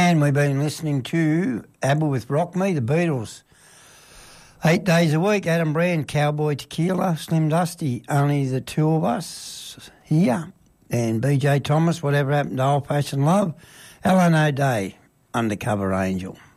And we've been listening to ABBA with Rock Me, the Beatles. 8 days a week, Adam Brand, Cowboy Tequila, Slim Dusty, only the two of us here. And BJ Thomas, Whatever Happened to Old Fashioned Love. Alan O'Day, Undercover Angel.